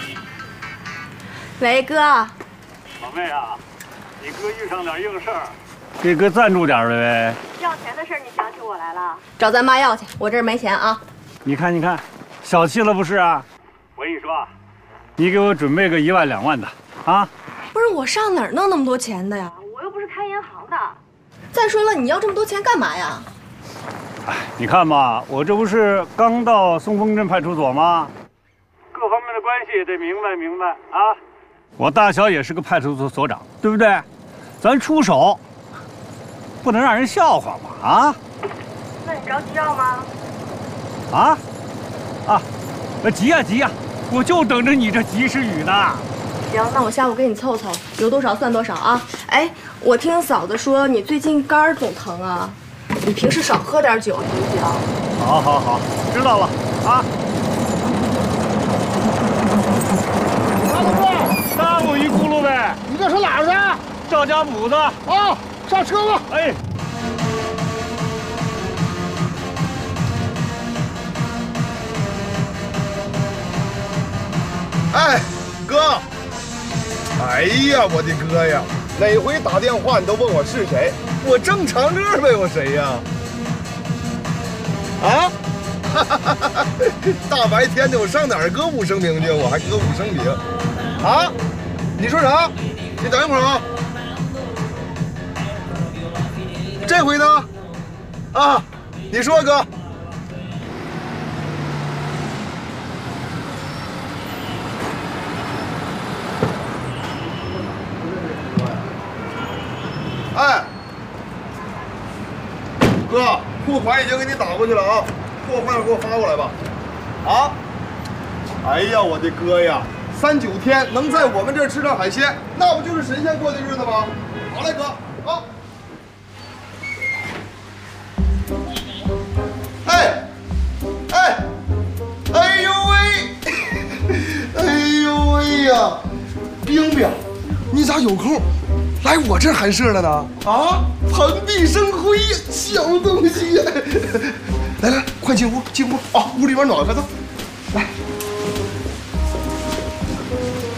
喂，哥。 老妹啊，你哥遇上点硬事儿， 给哥赞助点呗。 要钱的事你想起我来了？找咱妈要去，我这儿没钱啊。 你看，小气了不是啊？ 我跟你说啊， 你给我准备个1万2万的啊！ 不是我上哪儿弄那么多钱的呀？我又不是开银行的。再说了，你要这么多钱干嘛呀？ 哎，你看吧，我这不是刚到松风镇派出所吗？ 各方面的关系得明白啊！ 我大小也是个派出所所长，对不对？咱出手不能让人笑话嘛啊！ 那你着急要吗？ 急呀！我就等着你这及时雨呢。 行，那我下午给你凑凑，有多少算多少啊！哎，我听嫂子说你最近肝儿总疼啊，你平时少喝点酒行不行？ 好，知道了啊。 大哥， 搭我一轱辘呗。 你这是哪儿的？ 赵家堡的。 啊，上车吧。 哎。 哎，哥！哎呀，我的哥呀！哪回打电话你都问我是谁，我正常乐呗，我谁呀？啊？大白天的，我上哪儿歌舞升平去？我还歌舞升平？啊？你说啥？你等一会儿啊。这回呢？啊？你说哥。哎，哥，货款已经给你打过去了啊，货款给我发过来吧。啊？哎呀，我的哥呀，3、9天能在我们这儿吃上海鲜，那不就是神仙过的日子吗？好嘞，哥啊。哎呦喂呀，冰冰，你咋有空来我这儿寒舍了呢？啊，蓬荜生辉呀，小东西呀！来，快进屋啊，屋里边暖和，走。来，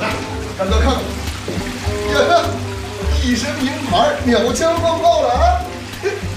让哥看看，呀，一身名牌，鸟枪换炮了啊！